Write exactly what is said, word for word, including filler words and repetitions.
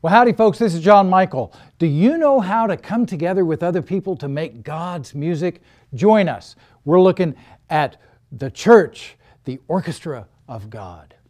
Well, howdy folks, this is John Michael. Do you know how to come together with other people to make God's music? Join us. We're looking at the church, the orchestra of God.